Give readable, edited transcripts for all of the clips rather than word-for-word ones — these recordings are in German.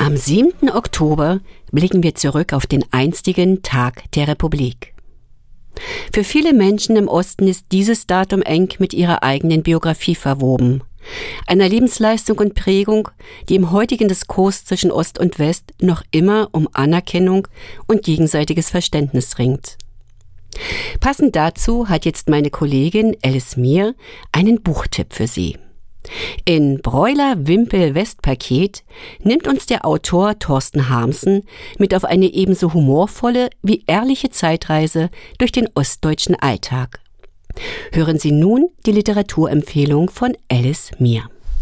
Am 7. Oktober blicken wir zurück auf den einstigen Tag der Republik. Für viele Menschen im Osten ist dieses Datum eng mit ihrer eigenen Biografie verwoben. Einer Lebensleistung und Prägung, die im heutigen Diskurs zwischen Ost und West noch immer um Anerkennung und gegenseitiges Verständnis ringt. Passend dazu hat jetzt meine Kollegin Alice Mier einen Buchtipp für Sie. In Broiler-Wimpel-Westpaket nimmt uns der Autor Thorsten Harmsen mit auf eine ebenso humorvolle wie ehrliche Zeitreise durch den ostdeutschen Alltag. Hören Sie nun die Literaturempfehlung von Alice Mier.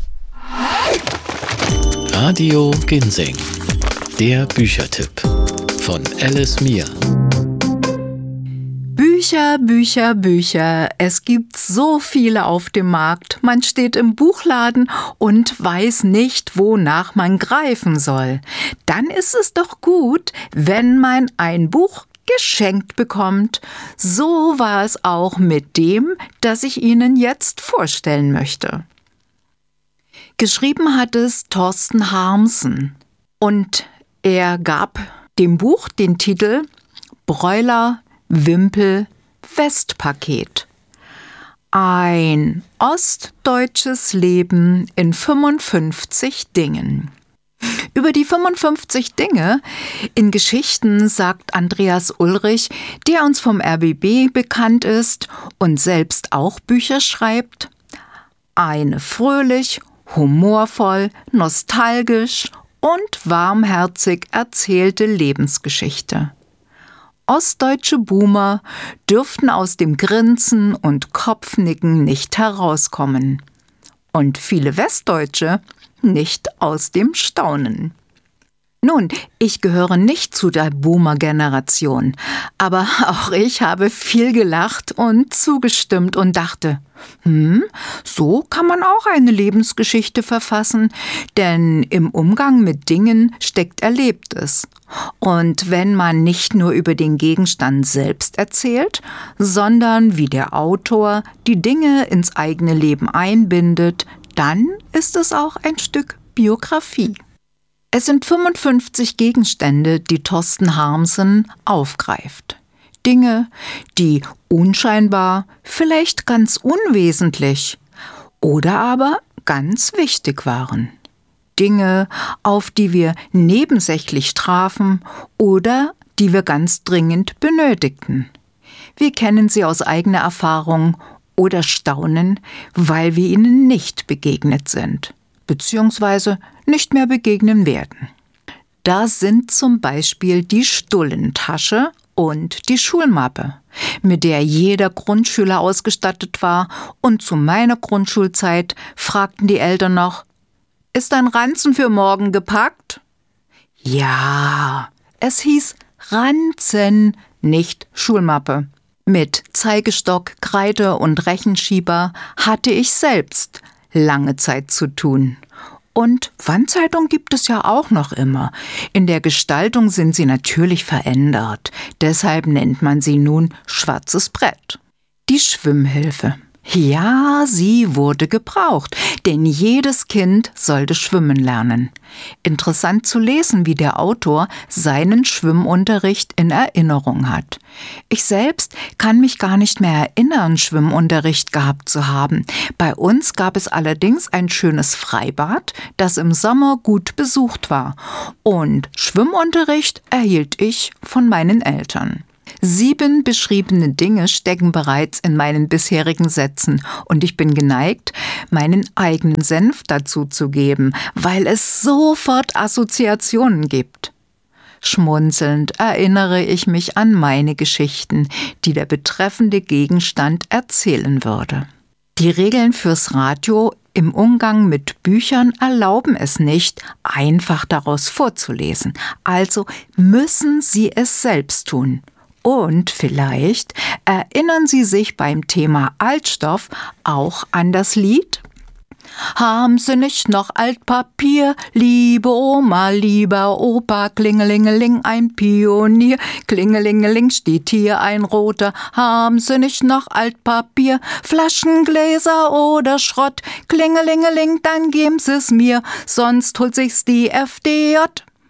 Radio Ginseng, der Büchertipp von Alice Mier. Bücher, Bücher, Bücher. Es gibt so viele auf dem Markt. Man steht im Buchladen und weiß nicht, wonach man greifen soll. Dann ist es doch gut, wenn man ein Buch geschenkt bekommt. So war es auch mit dem, das ich Ihnen jetzt vorstellen möchte. Geschrieben hat es Thorsten Harmsen und er gab dem Buch den Titel Broiler-Wimpel-Westpaket. Ein ostdeutsches Leben in 55 Dingen. Über die 55 Dinge in Geschichten sagt Andreas Ulrich, der uns vom RBB bekannt ist und selbst auch Bücher schreibt, eine fröhlich, humorvoll, nostalgisch und warmherzig erzählte Lebensgeschichte. Ostdeutsche Boomer dürften aus dem Grinsen und Kopfnicken nicht herauskommen. Und viele Westdeutsche nicht aus dem Staunen. Nun, ich gehöre nicht zu der Boomer-Generation, aber auch ich habe viel gelacht und zugestimmt und dachte, so kann man auch eine Lebensgeschichte verfassen, denn im Umgang mit Dingen steckt Erlebtes. Und wenn man nicht nur über den Gegenstand selbst erzählt, sondern wie der Autor die Dinge ins eigene Leben einbindet, dann ist es auch ein Stück Biografie. Es sind 55 Gegenstände, die Thorsten Harmsen aufgreift. Dinge, die unscheinbar, vielleicht ganz unwesentlich oder aber ganz wichtig waren. Dinge, auf die wir nebensächlich trafen oder die wir ganz dringend benötigten. Wir kennen sie aus eigener Erfahrung oder staunen, weil wir ihnen nicht begegnet sind, beziehungsweise nicht mehr begegnen werden. Da sind zum Beispiel die Stullentasche und die Schulmappe, mit der jeder Grundschüler ausgestattet war, und zu meiner Grundschulzeit fragten die Eltern noch, ist ein Ranzen für morgen gepackt? Ja, es hieß Ranzen, nicht Schulmappe. Mit Zeigestock, Kreide und Rechenschieber hatte ich selbst lange Zeit zu tun. Und Wandzeitung gibt es ja auch noch immer. In der Gestaltung sind sie natürlich verändert. Deshalb nennt man sie nun schwarzes Brett. Die Schwimmhilfe. Ja, sie wurde gebraucht, denn jedes Kind sollte schwimmen lernen. Interessant zu lesen, wie der Autor seinen Schwimmunterricht in Erinnerung hat. Ich selbst kann mich gar nicht mehr erinnern, Schwimmunterricht gehabt zu haben. Bei uns gab es allerdings ein schönes Freibad, das im Sommer gut besucht war. Und Schwimmunterricht erhielt ich von meinen Eltern. 7 beschriebene Dinge stecken bereits in meinen bisherigen Sätzen und ich bin geneigt, meinen eigenen Senf dazu zu geben, weil es sofort Assoziationen gibt. Schmunzelnd erinnere ich mich an meine Geschichten, die der betreffende Gegenstand erzählen würde. Die Regeln fürs Radio im Umgang mit Büchern erlauben es nicht, einfach daraus vorzulesen. Also müssen Sie es selbst tun. Und vielleicht erinnern Sie sich beim Thema Altstoff auch an das Lied? Haben Sie nicht noch Altpapier, liebe Oma, lieber Opa, klingelingeling, ein Pionier, klingelingeling, steht hier ein roter, haben Sie nicht noch Altpapier, Flaschengläser oder Schrott, klingelingeling, dann geben Sie es mir, sonst holt sich's die FDJ.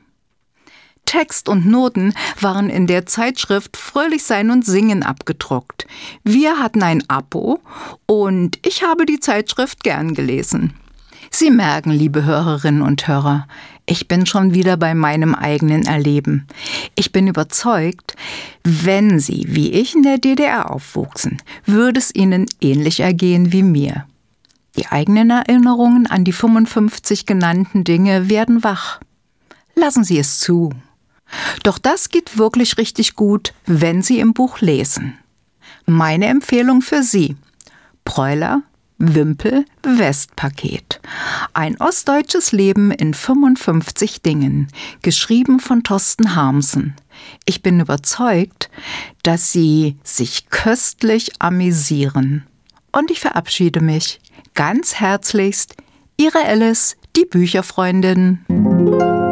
Text und Noten waren in der Zeitschrift Fröhlich sein und singen abgedruckt. Wir hatten ein Abo und ich habe die Zeitschrift gern gelesen. Sie merken, liebe Hörerinnen und Hörer, ich bin schon wieder bei meinem eigenen Erleben. Ich bin überzeugt, wenn Sie, wie ich, in der DDR aufwuchsen, würde es Ihnen ähnlich ergehen wie mir. Die eigenen Erinnerungen an die 55 genannten Dinge werden wach. Lassen Sie es zu. Doch das geht wirklich richtig gut, wenn Sie im Buch lesen. Meine Empfehlung für Sie: Breuler, Wimpel, Westpaket. Ein ostdeutsches Leben in 55 Dingen, geschrieben von Thorsten Harmsen. Ich bin überzeugt, dass Sie sich köstlich amüsieren. Und ich verabschiede mich ganz herzlichst. Ihre Alice, die Bücherfreundin.